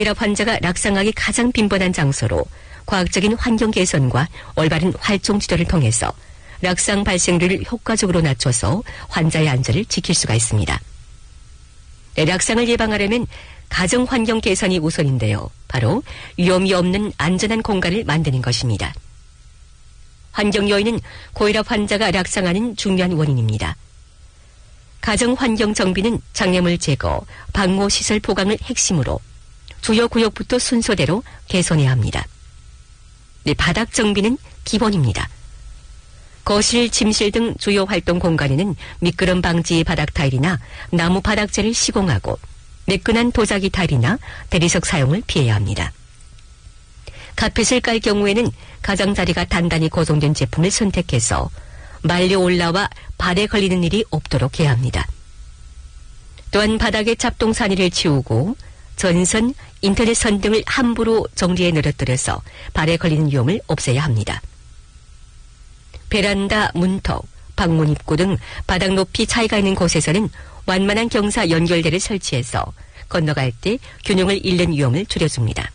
고혈압 환자가 락상하기 가장 빈번한 장소로 과학적인 환경 개선과 올바른 활동 지도를 통해서 락상 발생률을 효과적으로 낮춰서 환자의 안전을 지킬 수가 있습니다. 락상을 예방하려면 가정 환경 개선이 우선인데요. 바로 위험이 없는 안전한 공간을 만드는 것입니다. 환경 요인은 고혈압 환자가 락상하는 중요한 원인입니다. 가정 환경 정비는 장애물 제거, 방호 시설 보강을 핵심으로 주요 구역부터 순서대로 개선해야 합니다. 바닥 정비는 기본입니다. 거실, 침실 등 주요 활동 공간에는 미끄럼 방지 바닥 타일이나 나무 바닥재를 시공하고 매끈한 도자기 타일이나 대리석 사용을 피해야 합니다. 카펫을 깔 경우에는 가장자리가 단단히 고정된 제품을 선택해서 말려 올라와 발에 걸리는 일이 없도록 해야 합니다. 또한 바닥에 잡동사니를 치우고 전선, 인터넷선 등을 함부로 정리에 늘어뜨려서 발에 걸리는 위험을 없애야 합니다. 베란다, 문턱, 방문 입구 등 바닥 높이 차이가 있는 곳에서는 완만한 경사 연결대를 설치해서 건너갈 때 균형을 잃는 위험을 줄여줍니다.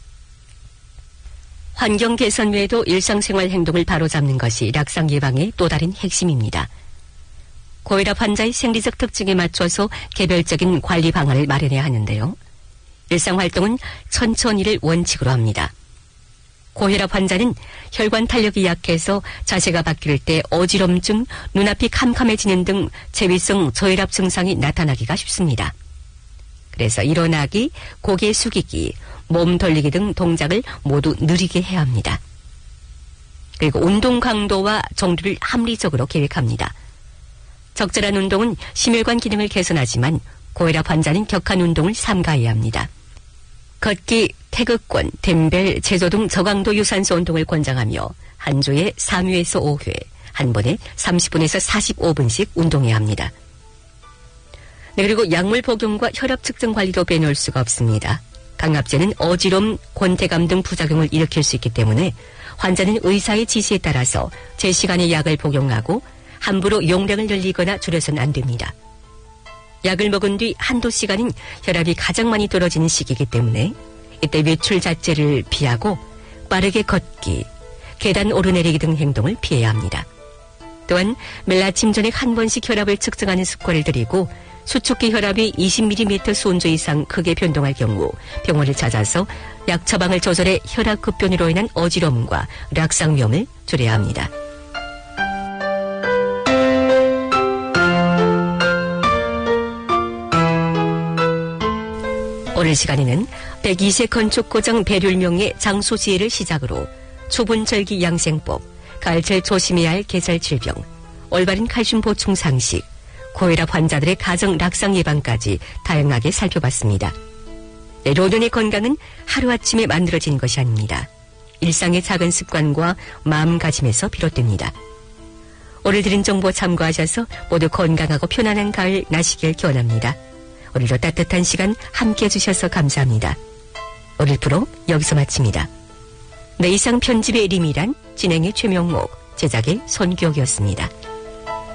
환경 개선 외에도 일상생활 행동을 바로잡는 것이 락상 예방의 또 다른 핵심입니다. 고혈압 환자의 생리적 특징에 맞춰서 개별적인 관리 방안을 마련해야 하는데요. 일상활동은 천천히를 원칙으로 합니다. 고혈압 환자는 혈관 탄력이 약해서 자세가 바뀔 때 어지럼증, 눈앞이 캄캄해지는 등 체위성 저혈압 증상이 나타나기가 쉽습니다. 그래서 일어나기, 고개 숙이기, 몸 돌리기 등 동작을 모두 느리게 해야 합니다. 그리고 운동 강도와 정도를 합리적으로 계획합니다. 적절한 운동은 심혈관 기능을 개선하지만 고혈압 환자는 격한 운동을 삼가해야 합니다. 걷기, 태극권, 댐벨, 제조 등 저강도 유산소 운동을 권장하며 한 주에 3회에서 5회, 한 번에 30분에서 45분씩 운동해야 합니다. 그리고 약물 복용과 혈압 측정 관리도 빼놓을 수가 없습니다. 강압제는 어지럼, 권태감 등 부작용을 일으킬 수 있기 때문에 환자는 의사의 지시에 따라서 제 시간에 약을 복용하고 함부로 용량을 늘리거나 줄여서는 안 됩니다. 약을 먹은 뒤 한두 시간은 혈압이 가장 많이 떨어지는 시기이기 때문에 이때 외출 자체를 피하고 빠르게 걷기, 계단 오르내리기 등 행동을 피해야 합니다. 또한 매일 아침 저녁 한 번씩 혈압을 측정하는 습관을 들이고 수축기 혈압이 20mm 순조 이상 크게 변동할 경우 병원을 찾아서 약 처방을 조절해 혈압 급변으로 인한 어지러움과 락상 위험을 줄여야 합니다. 오늘 시간에는 102세 건축고장 배률명의 장수지혜를 시작으로 초분절기 양생법, 가을철 조심해야 할 계절 질병, 올바른 칼슘 보충 상식, 고혈압 환자들의 가정 락상 예방까지 다양하게 살펴봤습니다. 노년의 건강은 하루아침에 만들어진 것이 아닙니다. 일상의 작은 습관과 마음가짐에서 비롯됩니다. 오늘 드린 정보 참고하셔서 모두 건강하고 편안한 가을 나시길 기원합니다. 오늘도 따뜻한 시간 함께해 주셔서 감사합니다. 오늘 프로 여기서 마칩니다. 네, 이상 편집의 리미란, 진행의 최명목, 제작의 손기옥이었습니다.